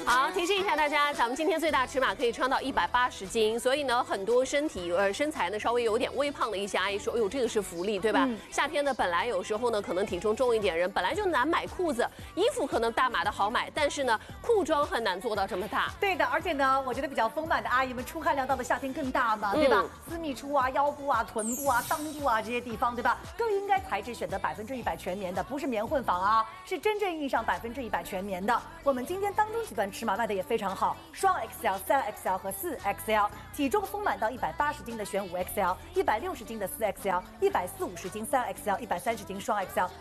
好，提示一下大家，咱们今天最大尺码可以穿到180斤，所以呢，很多身材呢稍微有点微胖的一些阿姨说，哎呦，这个是福利，对吧？夏天呢，本来有时候呢可能体重重一点人，本来就难买裤子，衣服可能大码的好买，但是呢，裤装很难做到这么大。 对的，而且呢，我觉得比较丰满的阿姨们出汗量到的夏天更大嘛，对吧？私密处啊、腰部啊、臀部啊、裆部啊这些地方，对吧？更应该材质选择100%全棉的，不是棉混纺啊，是真正意义上100%全棉的。我们今天当中几段尺码卖的也非常好，双 XL、3XL 和4XL， 体重丰满到180斤的选5XL，160斤的4XL，140-50斤3XL，130斤双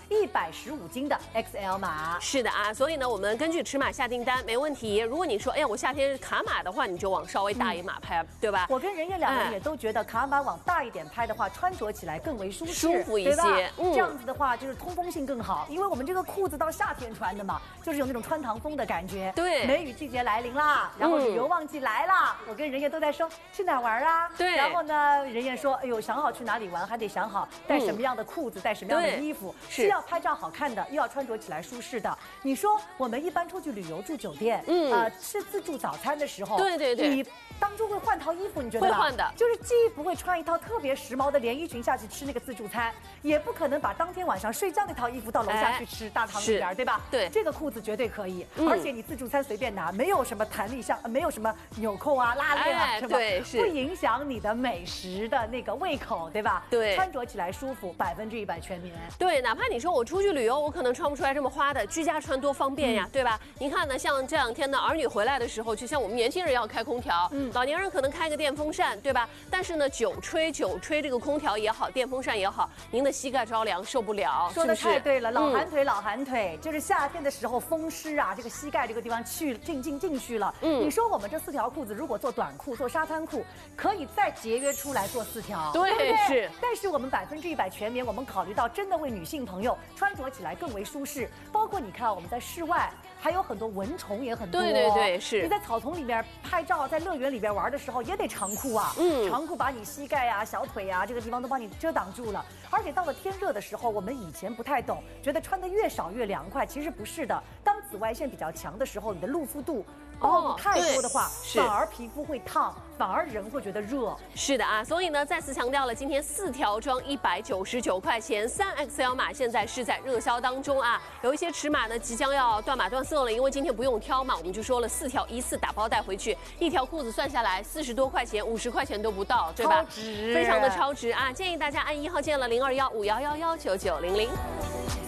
XL，115斤的 XL 码。 是的啊，所以呢，我们根据尺码下订单没问题。如果你说，哎呀，我夏天是卡码的话，你就往稍微大一码拍，对吧？ 我跟任燕两个人也都觉得卡码往大一点拍的话，穿着起来更为舒适， 舒服一些。 这样子的话就是通风性更好，因为我们这个裤子到夏天穿的嘛，就是有那种穿堂风的感觉。 对， 梅雨季节来临啦，然后旅游旺季来啦，我跟任燕都在说去哪玩啊？ 对。 然后呢，任燕说，哎呦，想好去哪里玩，还得想好带什么样的裤子，带什么样的衣服，既要拍照好看的，又要穿着起来舒适的。你说我们一般出去旅游住酒店，吃自助早餐的时候， 对， 你当中会换套衣服，你觉得会换的， 就是既不会穿一套特别时髦的连衣裙下去吃那个自助餐，也不可能把当天晚上睡觉那套衣服到楼下去吃大堂里边，对吧？ 对， 这个裤子绝对可以，而且你自助餐随便拿，没有什么弹力像，没有什么纽扣啊、拉链啊，是吧？ 对，是不影响你的美食的那个胃口，对吧？ 对， 穿着起来舒服，100%全棉。 对，哪怕你说我出去旅游，我可能穿不出来这么花的，居家穿多方便呀，对吧？您看呢，像这两天呢，儿女回来的时候，就像我们年轻人要开空调，老年人可能开个电风扇，对吧？但是呢，久吹这个空调也好，电风扇也好，您的膝盖着凉受不了。 说的太对了，老寒腿，就是夏天的时候风湿啊，这个膝盖这个地方进去了。你说我们这4条裤子如果做短裤、做沙滩裤，可以再节约出来做4条， 对，是。 但是我们100%全棉，我们考虑到真的为女性朋友穿着起来更为舒适，包括你看我们在室外还有很多蚊虫也很多， 对，是。 你在草丛里面拍照，在乐园里边玩的时候也得长裤啊，长裤把你膝盖啊、小腿啊这个地方都帮你遮挡住了。而且到了天热的时候，我们以前不太懂，觉得穿的越少越凉快，其实不是的。当紫外线比较强的时候，你的露肤度暴露太多的话，反而皮肤会烫，反而人会觉得热。 是的啊，所以呢，再次强调了，今天4条装199块钱，3XL 码现在是在热销当中啊。有一些尺码呢即将要断码断色了，因为今天不用挑嘛，我们就说了4条一次打包带回去，1条裤子算下来40多块钱，50块钱都不到，对吧？ 超值， 非常的超值啊！建议大家按1号键了，0215111990。